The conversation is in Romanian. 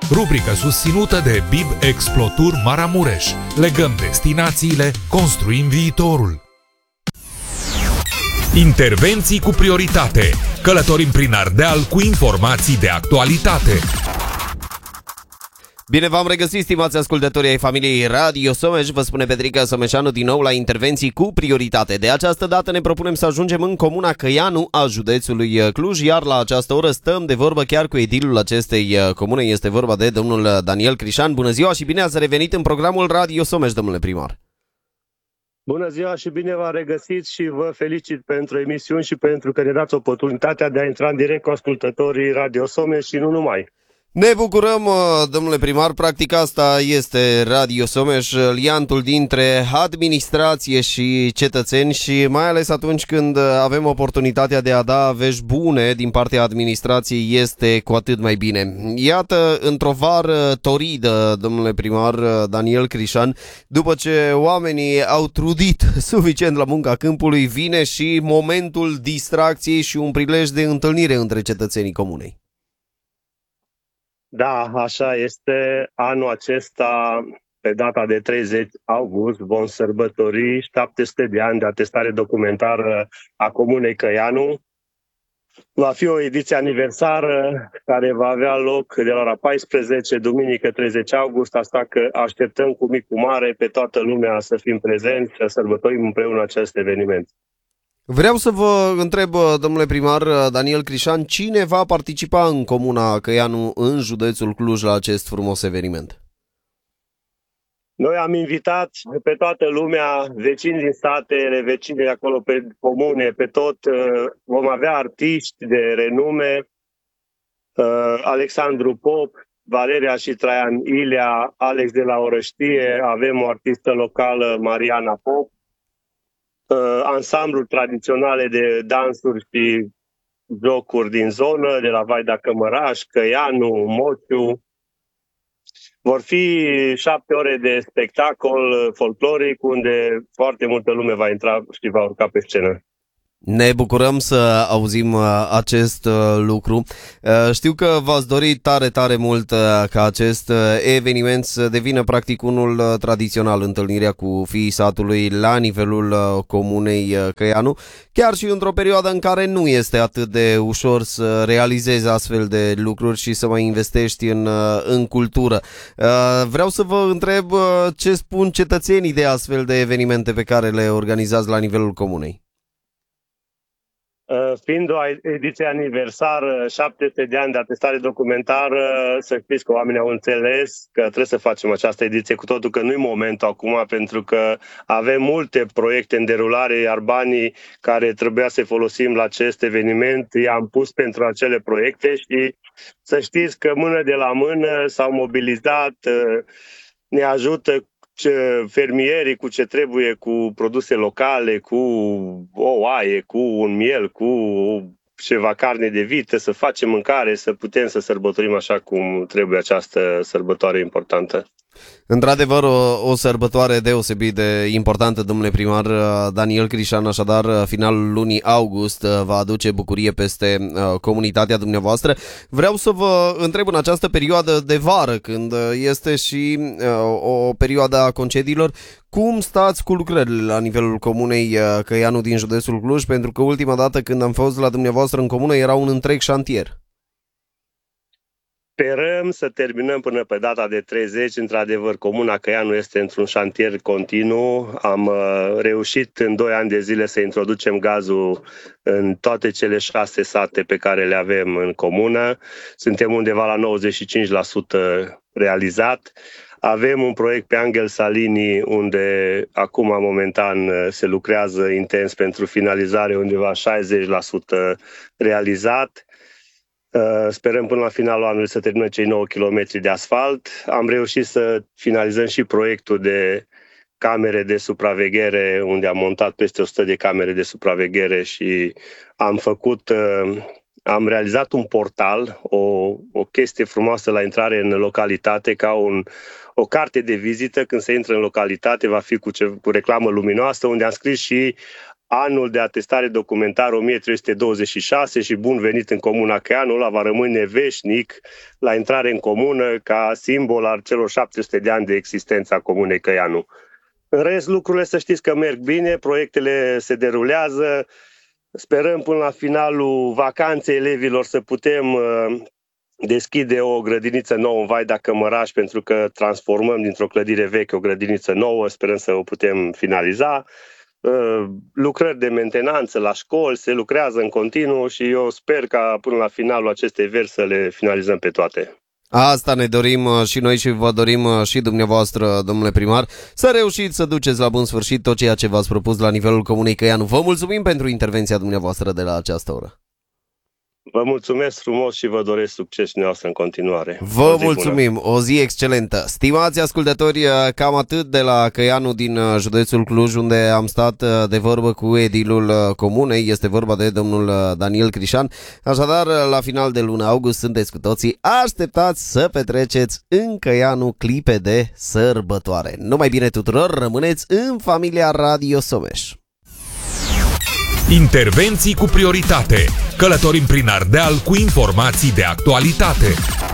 Rubrică susținută de BIB Explotur Maramureș. Legăm destinațiile, construim viitorul. Intervenții cu prioritate. Călătorim prin Ardeal cu informații de actualitate. Bine v-am regăsit, stimați ascultători ai familiei Radio Someș. Vă spune Petrica Someșanu din nou la intervenții cu prioritate. De această dată ne propunem să ajungem în comuna Căianu a județului Cluj, iar la această oră stăm de vorbă chiar cu edilul acestei comune. Este vorba de domnul Daniel Crișan. Bună ziua și bine ați revenit în programul Radio Someș, domnule primar. Bună ziua și bine v-am regăsit și vă felicit pentru emisiuni și pentru că ne dați oportunitatea de a intra în direct cu ascultătorii Radio Someș și nu numai. Ne bucurăm, domnule primar, practic asta este Radio Someș, liantul dintre administrație și cetățeni și mai ales atunci când avem oportunitatea de a da vești bune din partea administrației este cu atât mai bine. Iată, într-o vară toridă, domnule primar Daniel Crișan, după ce oamenii au trudit suficient la munca câmpului, vine și momentul distracției și un prilej de întâlnire între cetățenii comunei. Da, așa este. Anul acesta, pe data de 30 august, vom sărbători 700 de ani de atestare documentară a Comunei Căianu. Va fi o ediție aniversară care va avea loc de la ora 14, duminică 30 august, asta că așteptăm cu mic cu mare pe toată lumea să fim prezenți, să sărbătorim împreună acest eveniment. Vreau să vă întreb, domnule primar Daniel Crișan, cine va participa în comuna Căianu, în județul Cluj, la acest frumos eveniment? Noi am invitat pe toată lumea, vecini din satele, vecini de acolo pe comune, pe tot. Vom avea artiști de renume, Alexandru Pop, Valeria și Traian Ilea, Alex de la Orăștie, avem o artistă locală, Mariana Pop, ansambluri tradiționale de dansuri și jocuri din zonă, de la Vaida Cămăraș, Căianu, Mociu. Vor fi 7 ore de spectacol folcloric unde foarte multă lume va intra și va urca pe scenă. Ne bucurăm să auzim acest lucru. Știu că v-ați dorit tare, tare mult ca acest eveniment să devină practic unul tradițional, întâlnirea cu fiii satului la nivelul comunei Căianu, chiar și într-o perioadă în care nu este atât de ușor să realizezi astfel de lucruri și să mai investești în cultură. Vreau să vă întreb ce spun cetățenii de astfel de evenimente pe care le organizați la nivelul comunei. Fiind o ediție aniversară, 700 de ani de atestare documentară, să știți că oamenii au înțeles că trebuie să facem această ediție, cu totul că nu-i momentul acum, pentru că avem multe proiecte în derulare, iar banii care trebuia să folosim la acest eveniment i-am pus pentru acele proiecte și să știți că mână de la mână s-au mobilizat, ne ajută fermierii cu ce trebuie, cu produse locale, cu o oaie, cu un miel, cu ceva carne de vită, să facem mâncare, să putem să sărbătorim așa cum trebuie această sărbătoare importantă. Într-adevăr, o sărbătoare deosebit de importantă, domnule primar Daniel Crișan, așadar finalul lunii august va aduce bucurie peste comunitatea dumneavoastră. Vreau să vă întreb în această perioadă de vară, când este și o perioadă a concediilor, cum stați cu lucrările la nivelul comunei Căianu din județul Cluj, pentru că ultima dată când am fost la dumneavoastră în comună era un întreg șantier. Sperăm să terminăm până pe data de 30. Într-adevăr, Comuna Căianu este într-un șantier continuu. Am reușit în 2 ani de zile să introducem gazul în toate cele 6 sate pe care le avem în comună. Suntem undeva la 95% realizat. Avem un proiect pe Angel Salini unde acum momentan se lucrează intens pentru finalizare, undeva 60% realizat. Sperăm până la finalul anului să terminăm cei 9 km de asfalt. Am reușit să finalizăm și proiectul de camere de supraveghere, unde am montat peste 100 de camere de supraveghere și am realizat un portal, o chestie frumoasă la intrare în localitate, ca o carte de vizită. Când se intră în localitate va fi cu reclamă luminoasă, unde am scris și anul de atestare documentară 1326 și bun venit în Comuna Căianu, ăla va rămâne veșnic la intrare în comună ca simbol al celor 700 de ani de existență a Comunei Căianu. În rest, lucrurile să știți că merg bine, proiectele se derulează, sperăm până la finalul vacanței elevilor să putem deschide o grădiniță nouă în Vaida Cămăraș, pentru că transformăm dintr-o clădire veche o grădiniță nouă, sperăm să o putem finaliza. Lucrări de mentenanță la școli se lucrează în continuu și eu sper ca până la finalul acestei veri să le finalizăm pe toate. Asta ne dorim și noi și vă dorim și dumneavoastră, domnule primar, să reușiți să duceți la bun sfârșit tot ceea ce v-ați propus la nivelul Comunei Căianu. Vă mulțumim pentru intervenția dumneavoastră de la această oră. Vă mulțumesc frumos și vă doresc succes dumneavoastră în continuare. Vă mulțumim, o zi excelentă. Stimați ascultători, cam atât de la Căianu din județul Cluj, unde am stat de vorbă cu edilul comunei. Este vorba de domnul Daniel Crișan. Așadar, la final de luna august sunteți cu toții așteptați să petreceți în Căianu clipe de sărbătoare. Numai bine tuturor, rămâneți în familia Radio Someș. Intervenții cu prioritate. Călătorim prin Ardeal cu informații de actualitate.